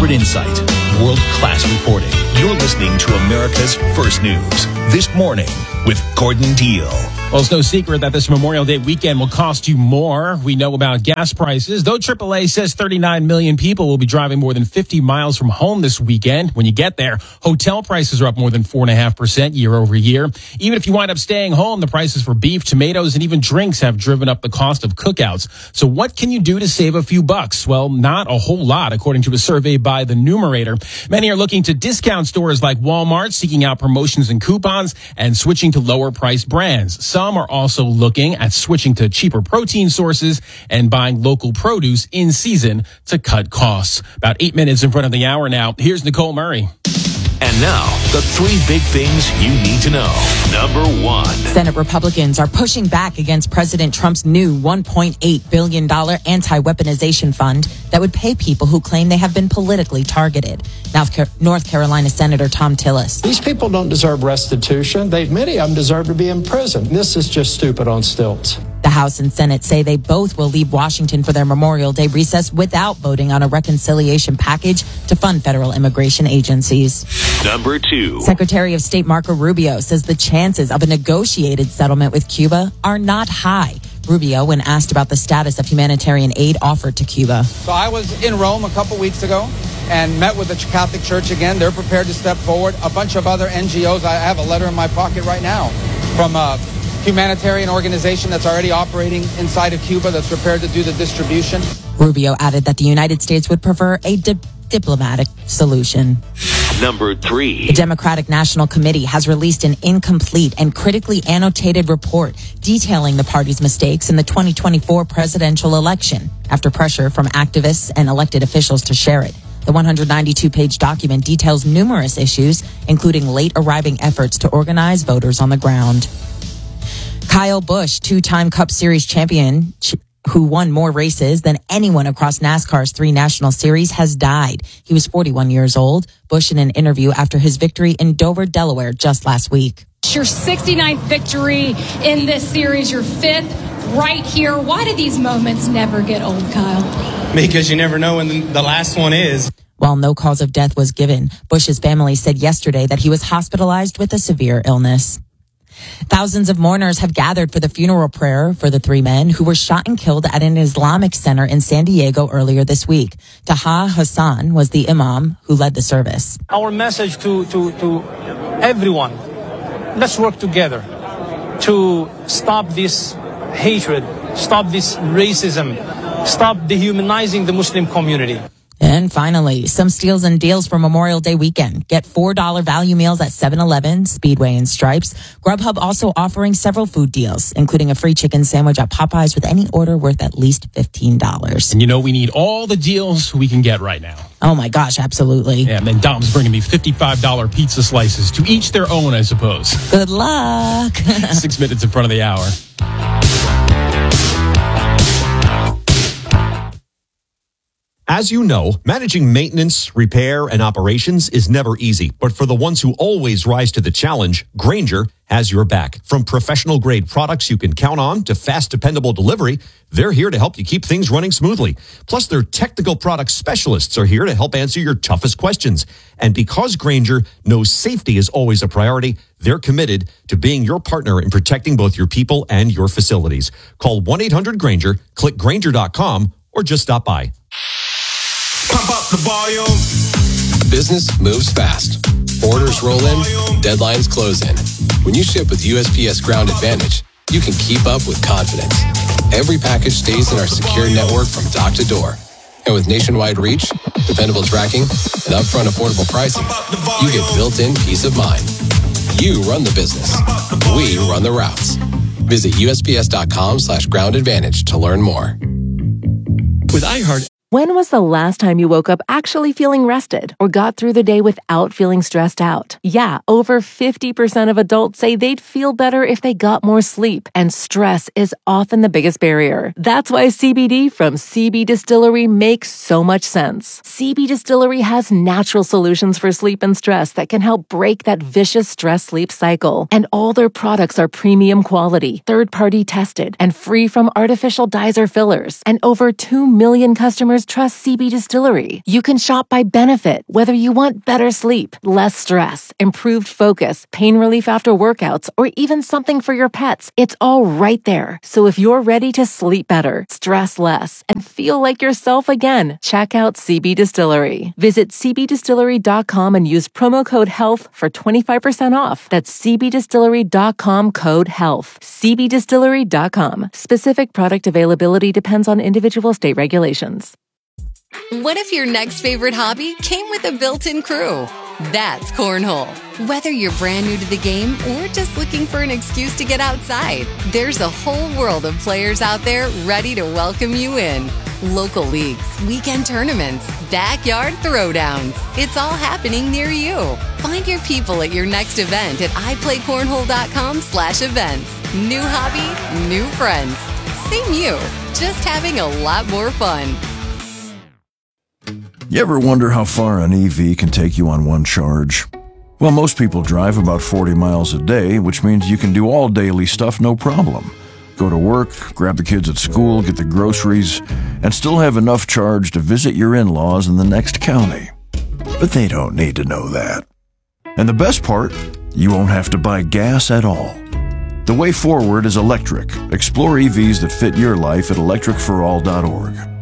Expert insight. World-class reporting. You're listening to America's First News. This morning with Gordon Deal. Well, it's no secret that this Memorial Day weekend will cost you more. We know about gas prices, though AAA says 39 million people will be driving more than 50 miles from home this weekend. When you get there, hotel prices are up more than 4.5% year over year. Even if you wind up staying home, the prices for beef, tomatoes, and even drinks have driven up the cost of cookouts. So what can you do to save a few bucks? Well, not a whole lot, according to a survey by The Numerator. Many are looking to discount stores like Walmart, seeking out promotions and coupons, and switching to lower-priced brands. Some are also looking at switching to cheaper protein sources and buying local produce in season to cut costs. About 8 minutes in front of the hour now. Here's Nicole Murray. And now, the 3 big things you need to know. Number 1. Senate Republicans are pushing back against President Trump's new $1.8 billion anti-weaponization fund that would pay people who claim they have been politically targeted. North Carolina Senator Thom Tillis. These people don't deserve restitution. Many of them deserve to be in prison. This is just stupid on stilts. The House and Senate say they both will leave Washington for their Memorial Day recess without voting on a reconciliation package to fund federal immigration agencies. Number 2. Secretary of State Marco Rubio says the chances of a negotiated settlement with Cuba are not high. Rubio, when asked about the status of humanitarian aid offered to Cuba. So I was in Rome a couple weeks ago and met with the Catholic Church again. They're prepared to step forward. A bunch of other NGOs. I have a letter in my pocket right now from a humanitarian organization that's already operating inside of Cuba that's prepared to do the distribution. Rubio added that the United States would prefer a diplomatic solution. Number 3. The Democratic National Committee has released an incomplete and critically annotated report detailing the party's mistakes in the 2024 presidential election after pressure from activists and elected officials to share it. The 192-page document details numerous issues, including late arriving efforts to organize voters on the ground. Kyle Busch, 2-time Cup Series champion, who won more races than anyone across NASCAR's 3 national series, has died. He was 41 years old. Busch, in an interview after his victory in Dover, Delaware, just last week. It's your 69th victory in this series, your 5th right here. Why do these moments never get old, Kyle? Because you never know when the last one is. While no cause of death was given, Busch's family said yesterday that he was hospitalized with a severe illness. Thousands of mourners have gathered for the funeral prayer for the 3 men who were shot and killed at an Islamic center in San Diego earlier this week. Taha Hassan was the imam who led the service. Our message to everyone, let's work together to stop this hatred, stop this racism, stop dehumanizing the Muslim community. And finally, some steals and deals for Memorial Day weekend. Get $4 value meals at 7-Eleven, Speedway, and Stripes. Grubhub also offering several food deals, including a free chicken sandwich at Popeyes with any order worth at least $15. And you know we need all the deals we can get right now. Oh my gosh, absolutely. Yeah, and then Dom's bringing me $55 pizza slices. To each their own, I suppose. Good luck. 6 minutes in front of the hour. As you know, managing maintenance, repair, and operations is never easy. But for the ones who always rise to the challenge, Grainger has your back. From professional-grade products you can count on to fast, dependable delivery, they're here to help you keep things running smoothly. Plus, their technical product specialists are here to help answer your toughest questions. And because Grainger knows safety is always a priority, they're committed to being your partner in protecting both your people and your facilities. Call 1-800-GRAINGER, click Grainger.com, or just stop by. Pump up the volume. Business moves fast. Orders roll in, deadlines close in. When you ship with USPS Ground Advantage, you can keep up with confidence. Every package stays in our secure network from dock to door. And with nationwide reach, dependable tracking, and upfront affordable pricing, you get built-in peace of mind. You run the business. We run the routes. Visit USPS.com/Ground Advantage to learn more. With iHeart. When was the last time you woke up actually feeling rested or got through the day without feeling stressed out? Yeah, over 50% of adults say they'd feel better if they got more sleep, and stress is often the biggest barrier. That's why CBD from CB Distillery makes so much sense. CB Distillery has natural solutions for sleep and stress that can help break that vicious stress-sleep cycle. And all their products are premium quality, third-party tested, and free from artificial dyes or fillers. And over 2 million customers customers trust CB Distillery. You can shop by benefit, whether you want better sleep, less stress, improved focus, pain relief after workouts, or even something for your pets. It's all right there. So if you're ready to sleep better, stress less, and feel like yourself again, check out CB Distillery. Visit cbdistillery.com and use promo code HEALTH for 25% off. That's cbdistillery.com, code HEALTH. cbdistillery.com. Specific product availability depends on individual state regulations. What if your next favorite hobby came with a built-in crew? That's Cornhole. Whether you're brand new to the game or just looking for an excuse to get outside, there's a whole world of players out there ready to welcome you in. Local leagues, weekend tournaments, backyard throwdowns. It's all happening near you. Find your people at your next event at iPlayCornhole.com/events. New hobby, new friends. Same you, just having a lot more fun. You ever wonder how far an EV can take you on one charge? Well, most people drive about 40 miles a day, which means you can do all daily stuff no problem. Go to work, grab the kids at school, get the groceries, and still have enough charge to visit your in-laws in the next county. But they don't need to know that. And the best part, you won't have to buy gas at all. The way forward is electric. Explore EVs that fit your life at electricforall.org.